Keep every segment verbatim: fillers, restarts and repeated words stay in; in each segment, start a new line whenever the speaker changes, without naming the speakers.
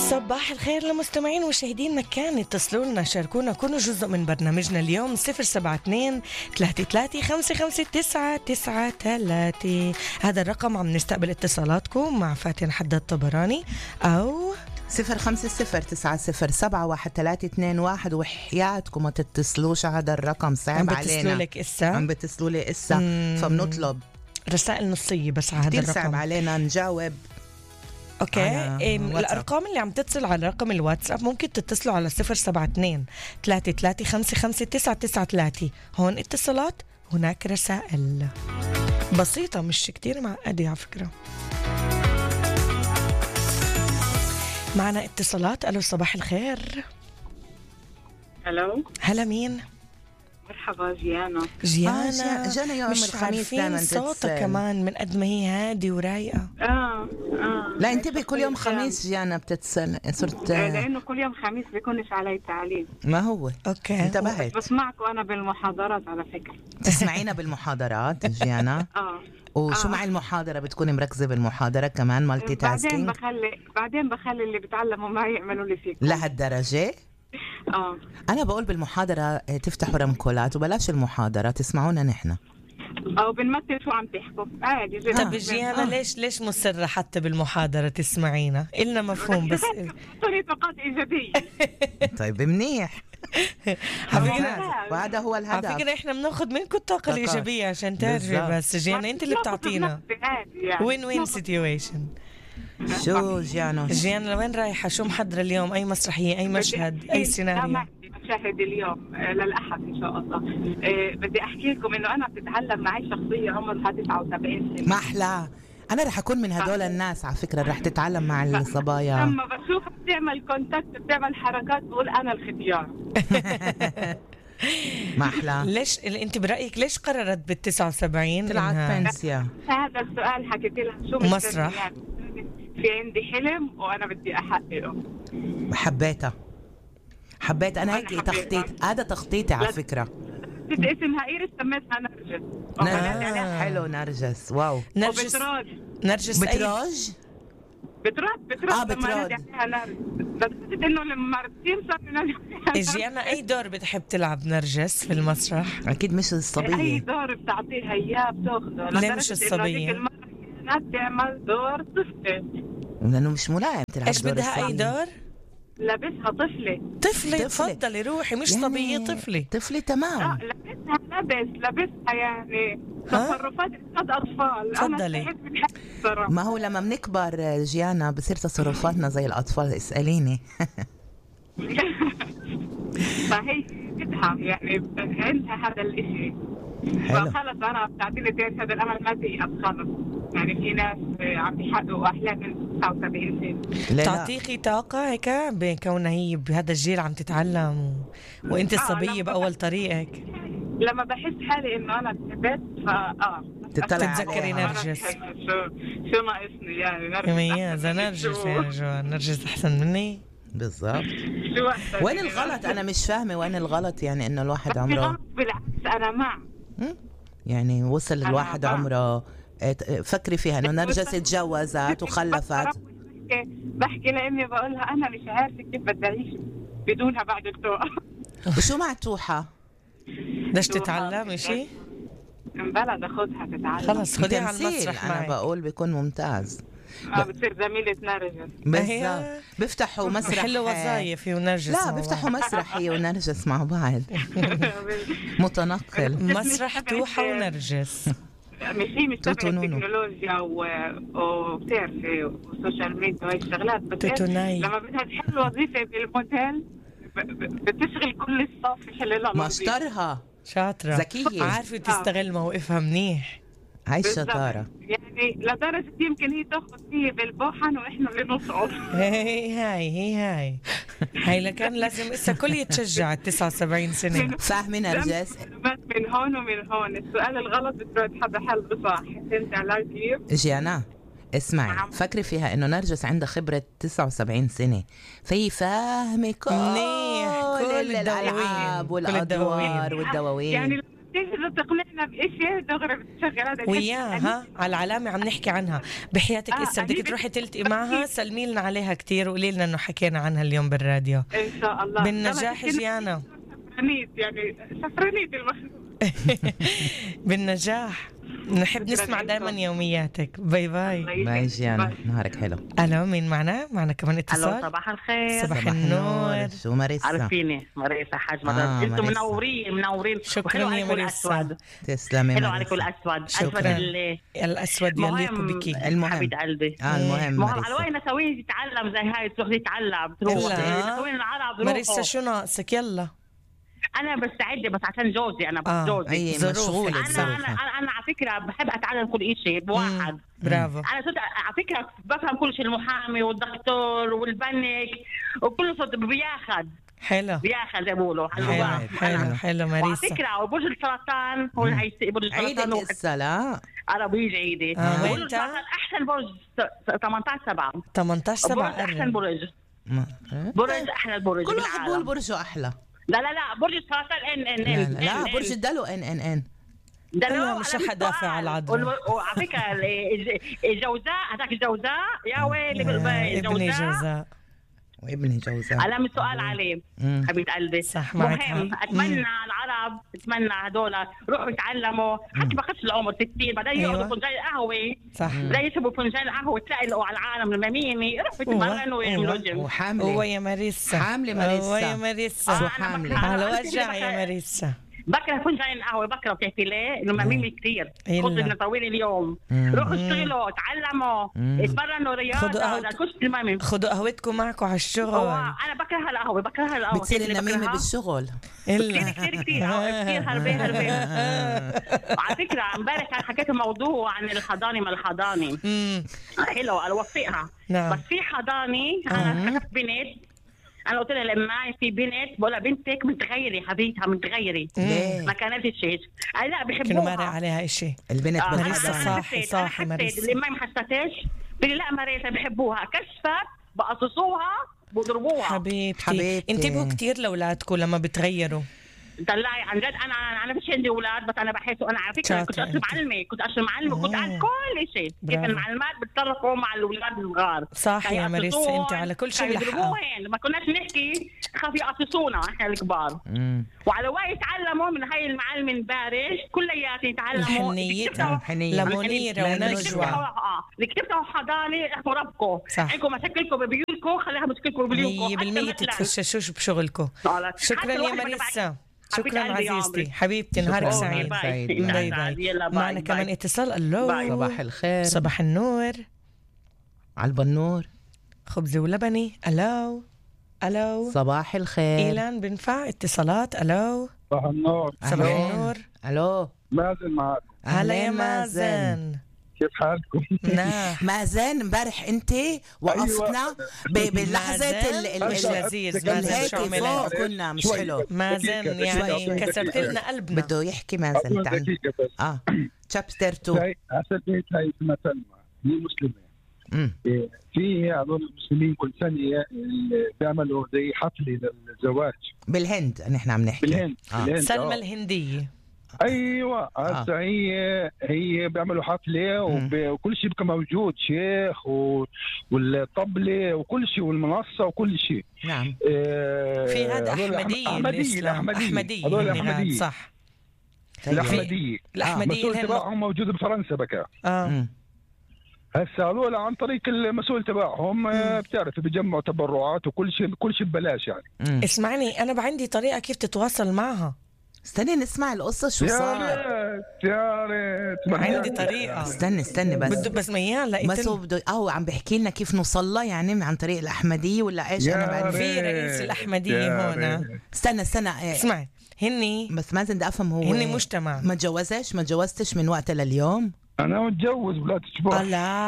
صباح الخير لمستمعين ومشاهدين مكان، اتصلوا لنا شاركونا، كونوا جزء من برنامجنا اليوم. صفر سبعة اثنين ثلاثة ثلاثة خمسة خمسة تسعة تسعة ثلاثة، هذا الرقم عم نستقبل اتصالاتكم مع فاتن حداد الطبراني، أو
صفر خمسة صفر تسعة صفر سبعة واحد ثلاثة اثنين واحد. وحياتكم ما تتصلوش هذا الرقم، صعب علينا.
عم بتتصلوا لك إسا
عم بتتصلوا لي إسا، فبنطلب
رسائل نصية بس على هذا
كتير
الرقم.
صعب علينا نجاوب.
اوكي، إيه الارقام اللي عم تتصل على رقم الواتساب ممكن تتصلوا على صفر سبعة اثنين ثلاثة ثلاثة خمسة خمسة تسعة تسعة ثلاثة. هون اتصالات، هناك رسائل، بسيطة مش كتير معقدة على فكرة. معنا اتصالات. الو صباح الخير.
الو
هلا، مين؟
مرحبا جيانا.
جيانا.
آه جانا يوم
مش
الخميس دائما
صوتها كمان من قد ما هي هادي ورايقة.
اه اه
لا انتبه، كل يوم خميس جيانا بتتصل. صرت
لانه كل يوم خميس بيكونش علي تعليم.
ما هو
اوكي،
انتبهت.
بسمعك وانا بالمحاضرات على فكرة.
تسمعينا بالمحاضرات جيانا؟
اه
وشو
آه.
مع المحاضرة بتكوني مركزة بالمحاضرة كمان، مالتي
بعدين
تاسكينج؟
بخلي بعدين بخلي اللي بيتعلموا معي يعملوا لي فيك.
لهالدرجة؟
اه
أنا بقول بالمحاضرة تفتحوا رمكولات وبلاش المحاضرة تسمعونا نحن.
او بنمثل شو عم تحكوا عادي جدا.
طب جيانا، ليش ليش مصرة حتى بالمحاضرة تسمعينا؟ إلنا مفهوم بس
طريقة إيجابية.
طيب منيح. وهذا هو الهدف.
على فكرة احنا بناخد منكم الطاقة الإيجابية عشان تعرفي، بس جيانا انت اللي بتعطينا وين وين سيتويشن.
شو جيانا؟
جيانا لوين رايحة؟ شو محضرة اليوم؟ أي مسرحية، أي مشهد، أي سيناريو؟
مشاهد اليوم للأحد إن شاء الله. إيه بدي أحكي لكم إنه أنا بتتعلم معي شخصية عمرها تسعة وسبعين سنة.
ما أحلى. أنا رح أكون من هدول الناس على فكرة، رح تتعلم مع الصبايا.
لما بشوفها بتعمل كونتاكت، بتعمل حركات، بقول أنا الختيار.
ما أحلى.
ليش أنت برأيك ليش قررت بالتسعة وسبعين
طلعت بنسيا؟
هذا السؤال حكيت لها شو
مسرح.
يعني في عندي حلم وأنا بدي أحققه.
حبيتها حبيت أنا هيك تخطيط، هذا تخطيطي على فكرة.
بدي اسمها إيرس، سميتها نرجس.
آه. حلو نرجس، واو.
نرجس
وبتراج.
نرجس
بتراج
بتراد بتراد
اه بتراد.
لدرجة انه لما مرتين صار
جيانا اي دور بتحب تلعب نرجس في المسرح؟
اكيد مش
اي
الصبية.
دور بتعطيها اياه بتاخده.
ليه مش الصبية؟
كانت تعمل دور طفلة
لانه مش ملائم تلعب.
ايش بدها اي دور؟
لابسها طفلة.
طفلة، تفضلي روحي، مش
يعني
صبية، طفلة.
طفلة تمام.
اه لابسها لبس لابسها يعني تصرفات قد اطفال.
تفضلي.
ما هو لما بنكبر جيانا بصير تصرفاتنا زي الاطفال، اساليني.
فهي بدها يعني عندها هذا الاشي. فخلص انا بتعطيني زيادة هذا الامل ما بدي اتصرف. يعني في ناس عم يحققوا احلام من تسعة وسبعين سنة.
تعطيكي طاقة هيك بكونها هي بهذا الجيل عم تتعلم و... وانت الصبية بأول طريقك.
لما بحس حالي انه انا كبرت فاه
تتذكري نرجس.
شو شو ناقصني يعني نرجس
مميزة نرجس يا جو، نرجس احسن مني
بالضبط. وين الغلط؟ انا مش فاهمه وين الغلط، يعني انه الواحد عمره
بالعكس انا مع
يعني وصل الواحد عمره. فكري فيها انه نرجس اتجوزت وخلفت.
بحكي لامي بقول لها انا مش عارفه كيف بدي اعيش بدونها بعد التوقع.
وشو مع توحة؟
بدك تتعلم شيء؟
بلد اخذها تتعلم.
خلاص خذيها على المسرح معي.
انا بقول بيكون ممتاز.
اه بتصير زميلة نرجس.
بالضبط. بيفتحوا مسرح.
حلو وظايف ونرجس.
لا بيفتحوا مسرح هي ونرجس مع بعض. متنقل.
مسرح توحة ونرجس.
مش هي مش تبع التكنولوجيا وبتعرفي والسوشيال ميديا وهي الشغلات، بس لما بدها تحل وظيفة بالموديل بتشغل كل الصف يحل لها
مشطرها.
شاطرة
ذكية،
عارفة تستغل موقفها منيح.
هاي الشطارة
يعني لدرجة يمكن هي تاخد فيه بالبوحن واحنا اللي نصعد.
هي هاي هي هاي هاي لكان لازم اسا كل يتشجع التسعة وسبعين سنة.
فاهمة نرجس؟
من هون ومن هون السؤال الغلط بترد حدا حل صح. انت على كيف؟
جيانا اسمعي، فكري فيها انه نرجس عندها خبرة تسعة وسبعين سنة، فهي فاهمة كل
كل
الالعاب والادوار والدواوين.
يعني تيجي تقنعنا بإشي دغري بتشغل هذا
وياها على العلامة عم نحكي عنها بحياتك.
آه،
إسا بدك
هي
تروحي تلتقي معها سلمي لنا عليها كتير وقولي لنا إنه حكينا عنها اليوم بالراديو.
إن شاء الله.
بالنجاح جيانا.
سفرانيت يعني سفرانيت المخلوق.
بالنجاح. نحب نسمع دائما يومياتك. باي باي.
باي جيانا، نهارك حلو.
ألو، مين معنا؟ معنا كمان اتصال.
الو صباح الخير.
صباح النور.
شو ماريسا؟
عارفيني مريسا حاج مدرس.
آه،
انتم
مريسا.
منورين منورين.
شكراً
وحلو
يا
عليكم
مريسا.
الاسود.
تسلمي
حلو
مريسا.
عليكم الاسود.
شكراً.
اسود اللي
الأسود يليق
مهم.
بك.
المهم.
حبيب قلبي.
اه المهم
مهم على
ماريسا.
وين نسوي تتعلم زي هاي تروح تتعلم تروح
يلا.
نسوي العرب
ماريسا
روحوا.
شو ناقصك؟ يلا.
انا بستعد بس عشان جوزي انا بس
آه،
جوزي.
اي
ظروف.
مشغولة
انا انا
ظروفها.
انا أنا على فكره بحب اتعلم كل شيء بواحد.
مم. برافو.
انا صرت على فكره بفهم كل شيء، المحامي والدكتور والبنك وكل صوت بياخد
حلو
بياخد زي ما بيقولوا على
حلو
الواقع.
حلو حلو
وعلى
ماريسا.
فكره وبرج السرطان هو هي برج السرطان
عيدك
هو
هسه لا.
انا بيجي عيدي.
آه،
برج
وإنت؟
السرطان احسن برج ثمانية عشر سبعة.
ثمانية عشر سبعة
برج احسن
قرب.
برج.
ما-
برج احلى البرج
كل واحد بقول
بالعالم.
برجه احلى.
لا لا لا برج السرطان ان ان
لا
ان
لا, لا برج الدلو ان ان ان.
ده
أنا
لو
مش
أنا
رح أدافع
سؤال.
على العذراء.
وال- وعلى فكره ال- الجوزاء هذاك الجوزاء يا ويلي
آه،
بالبيت
ابني
الجوزاء.
جوزاء.
وابني جوزها.
على من سؤال عليه
مم.
حبيبة قلبي.
صح، معك
مهم
حق.
اتمنى
مم.
العرب اتمنى هدول روحوا يتعلموا حتى بخش العمر ستين بعدين
أيوة.
يقعدوا فنجان قهوه.
صح.
لا يشربوا فنجان قهوه تلاقوا على العالم الميمي روحوا يتمرنوا ويعملوا جيم.
وحاملة.
هو يا ماريسا.
حاملة ماريسا.
هو يا ماريسا.
شو
أنا
حاملة؟
بكره-
على
أنا
وجع يا
بكره-
ماريسا.
بكره فنجان القهوه بكره بتعرفي ليه؟ انه ميمي كثير.
إلا.
خذوا طويل اليوم.
مم.
روحوا اشتغلوا تعلموا
مم.
اتمرنوا
خدوا
رياضه
قهوة.
لا تخش الميمي.
خدوا قهوتكم معكم على الشغل.
انا بكره القهوه بكره القهوه
بتصير
كيف اللي
النميمة
بكرهها؟
بالشغل.
كثير
إلا
كثير كثير آه، كثير هربي هربي. وعلى فكره امبارح كان حكيت موضوع عن الحضاني ما الحضاني
مم.
حلو انا اوفقها.
نعم.
بس في حضاني انا كتبت بنت انا قلت لها لما في بنت بقول لها بنتك متغيري حبيبتها متغيري
ليه؟
ما كانتش هيك. قال لا
كانوا
بحبوها.
مارق عليها إشي.
البنت
آه،
ماريسا
أنا
بحبها.
صاحي
حسيت-
صاحي
أنا
ماريسا.
حسيت لما ما حسيتش بقول لي لا ماريسا بحبوها كشفت بقصصوها بضربوها.
حبيبتي.
حبيبتي.
انتبهوا كتير لأولادكم لما بتغيروا.
طلعي عن جد انا انا فيش عندي اولاد بس انا بحس انا على فكره كنت
شاطرة
اشتغل
أنت.
معلمه كنت اشتغل معلمه كنت
آه.
اعرف كل شيء كيف
برافو.
المعلمات بتصرفوا مع الاولاد الصغار.
صح
كانوا
يا ماريسا،
يقصصون،
أنت على كل شيء
كانوا
ملحقة.
يضربوهن ما كناش نحكي خاف يقصصونا احنا الكبار.
مم.
وعلى وين يتعلموا من هاي المعلمه امبارح كلياتهم يتعلموا
الحنيتها
حنية.
لمنيرة
لا،
اللي
ونجوى.
اه اللي كتبتوا حضانه احكوا ربكم
صح.
عندكم مشاكلكم ببيوتكم خليها مشكلكم ببيوتكم.
مية بالمية تتفششوش بشغلكم. شكرا يا ماريسا. شكرا عزيزتي حبيبتي. نهارك
شكراً.
سعيد.
باي. سعيد.
باي باي. معنا كمان اتصال. الو.
باي.
صباح الخير.
صباح النور.
على البنور.
خبز ولبني. الو الو.
صباح الخير.
ايلان بنفع اتصالات. الو
صباح النور.
صباح
أهلين.
النور.
الو.
مازن معكم،
هلا يا
أهلين
مازن.
كيف حالكم؟
نعم.
مازن امبارح انت وقفتنا ب- بلحظه ال- ال-
مش
ال-
لذيذ مازن.
الهيك
شو عمل
فوق
هيك؟
كنا مش
شوي.
حلو.
مازن يعني
شوي.
كسرت لنا قلبنا.
بده يحكي مازن
أول
تعال.
دقيقة بس.
اه تشابتر اتنين.
هاي عسل بيت هاي اسمها سلمى، هي مسلمة.
امم
إيه، في هذول المسلمين كل سنة اللي بيعملوا زي حفلة للزواج
بالهند نحن عم نحكي.
بالهند.
آه.
بالهند
سلمى
آه.
الهندية.
ايوه هسه هي هي بيعملوا حفله وب- وكل شيء بيبقى موجود شيخ و... والطبله وكل شيء والمنصه وكل شيء.
نعم.
آه،
في هذا
هذول
أحمدية
احمديه
بالإسلام.
الاحمديه
أحمدية
هذول
هني هاد،
الاحمديه
صح.
طيب.
الاحمديه
الأحمدية
المسؤول
الهم-
تبعهم موجود بفرنسا بكى.
اه
مم.
هسه هذول عن طريق المسؤول تبعهم آه، بتعرف بيجمعوا تبرعات وكل شيء كل شيء ببلاش يعني.
مم.
اسمعني، أنا عندي طريقة كيف تتواصل معها.
استني نسمع القصة شو
يا
صار.
ريت يا ريت
عندي طريقة.
استني استني بس.
بده بس ميال
بس هو
لقيت
بده اه عم بيحكي لنا كيف نوصل يعني عن طريق الأحمدية ولا ايش؟
يا
انا بعرف.
في رئيس الأحمدية هون.
استنى استنى إيه.
اسمعي، هني
بس مازن بدي افهم هو
هني
إيه؟
مجتمع.
ما تجوزش ما تجوزتش من وقتها لليوم؟
انا متجوز بلا تشبه.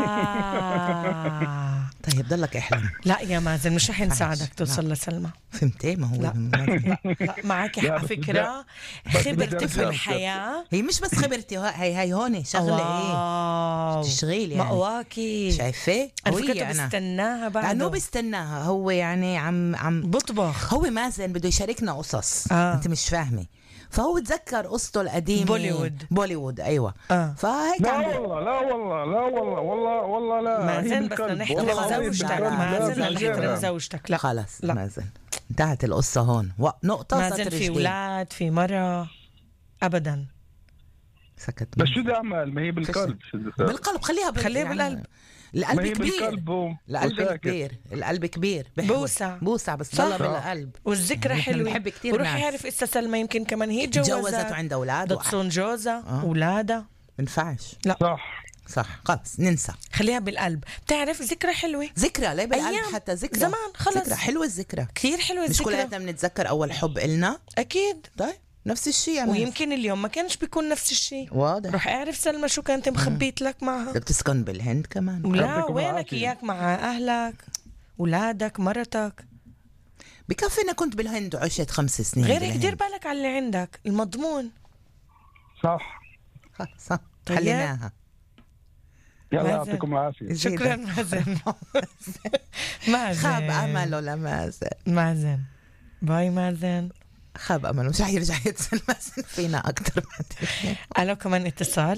لا
طيب ضلك احلم.
لا يا مازن، مش رح
لا.
نساعدك توصل لسلمى.
فهمتي ما هو
لا.
مازن.
لا معك
لا،
على
بس
فكرة
بس بدي
خبرتي في
أرجع.
الحياة.
هي مش بس خبرتي هي هي هون شغله ايه
واو.
تشغيل يعني.
مقواكي.
شايفه؟
أنا
قوية
فكرته بستناها بعده.
لانه بستناها هو يعني عم عم
بطبخ.
هو مازن بده يشاركنا قصص.
آه.
انت مش فاهمه. فهو تذكر قصته القديمة
بوليوود.
بوليوود أيوة.
آه.
فهيك
لا
عم
والله لا والله لا والله والله والله لا.
مازن بس
بالقلب.
نحترم
والله العظيم
زوجتك،
بالقلب. لا
مازن
في
نحترم
غيرها.
زوجتك. لا
خلص
لا.
مازن انتهت القصة هون و... نقطة
مازن
سطر
في
جديد.
أولاد في مرة أبدا.
سكت
بس شو بدي أعمل؟ ما هي بالقلب.
بالقلب خليها بال...
خليها بالقلب.
القلب
ما هي
كبير.
بالقلب و-
القلب
وساكت.
كبير. القلب كبير بحبه.
بوسع.
بوسع بس
صح.
ضلها بالقلب.
والذكرى
نحن
حلوة.
بنحب كتير
وروح
ناس.
يعرف إسا سلمى يمكن كمان هي تجوزت
تجوزت وعندها أولاد
بدها تصون جوزها
آه.
أولادها.
منفعش.
صح
صح خلص ننسى.
خليها بالقلب. بتعرف ذكرى حلوة
ذكرى ليه بالقلب
أيام
حتى ذكرى
زمان خلص.
ذكرى حلوة الذكرى.
كثير حلوة
مش
الذكرى.
كلياتنا بنتذكر أول حب إلنا.
أكيد.
طيب نفس الشيء يعني.
ويمكن اليوم ما كانش بيكون نفس الشيء.
واضح.
روح اعرف سلمى شو كانت مخبيت لك معها.
بتسكن بالهند كمان.
لا
ربكم
وينك
العافية.
إياك مع أهلك أولادك مرتك.
بكفي أنا كنت بالهند وعشت خمس سنين
غير هيك
بالهند.
دير بالك على اللي عندك المضمون.
صح.
خلص صح
طيب.
حليناها.
يلا
مازن.
يعطيكم العافية.
شكرا مازن. مازن
خاب أمله لمازن.
مازن باي مازن.
خاب أمله مش رح يرجع يتصل مازن فينا أكتر.
ألو كمان اتصال.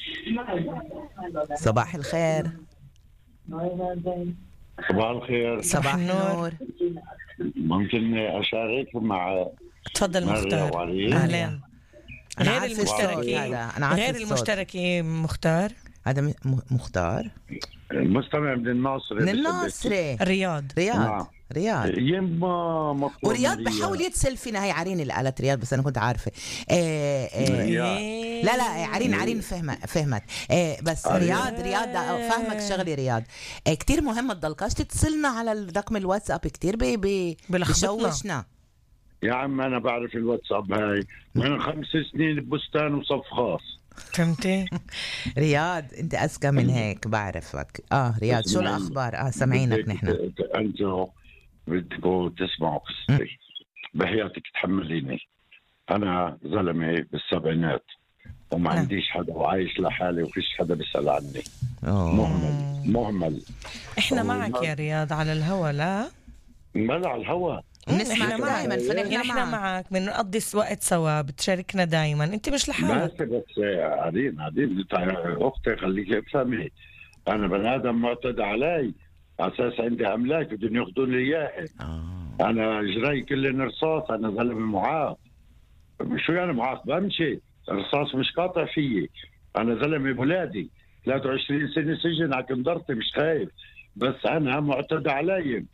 صباح الخير.
صباح الخير.
صباح
النور.
النور.
ممكن أشارك مع
تفضل
مريم
مختار.
وعلي؟
أهلين.
أنا
غير
عارفة الصوت
المشتركة
هذا. أنا عارفة
غير
الصوت.
المشتركة مختار.
هذا م- م- مختار
مستمع من الناصر.
من الناصري.
رياض.
رياض
نعم.
رياض.
يما مطلوب
ورياض
لي-
بحاول يتصل فينا. هي عرين اللي قالت رياض بس انا كنت عارفه. إيه إيه
رياض.
لا لا عرين عرين فهمت فهمت إيه بس
آه.
رياض رياض ده فاهمك شغلي رياض. إيه كتير مهم ما تضلكاش تتصلنا على الرقم الواتساب كتير بي بي
بلخبطنا.
بشوشنا.
يا عم أنا بعرف الواتساب هاي من خمس سنين ببستان وصف خاص.
فهمتي؟
رياض انت اذكى من هيك بعرفك. اه رياض شو
اسمعي.
الاخبار؟ اه سامعينك
بدك
نحن.
ت- ت- أنتوا بدكم تسمعوا قصتي بحياتك تحمليني. أنا زلمة بالسبعينات وما
نعم.
عنديش حدا وعايش لحالي وفيش حدا بيسأل عني.
أوه.
مهمل مهمل.
احنا
والله.
معك يا رياض على الهوا. لا
مال على الهوا.
بنسمعك
احنا معك.
دائما فنحن
احنا
معك.
معك بنقضي وقت سوا بتشاركنا دائما. انت مش لحالك.
بس بس عدين عدين اختي خليك افهمي. انا بني ادم معتدى علي على اساس عندي املاك بدهم ياخذوا لي اياها.
آه.
انا جراي كل رصاص. انا زلمه معاق. شو يعني معاق؟ بمشي الرصاص مش قاطع فيي. انا زلمه بولادي ثلاثة وعشرين سنه سجن على كندرتي مش خايف. بس انا معتدى علي.